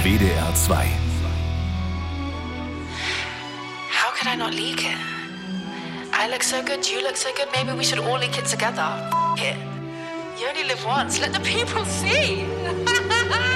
WDR 2. How could I not leak it? I look so good, you look so good, maybe we should all leak it together. It. You only live once, let the people see.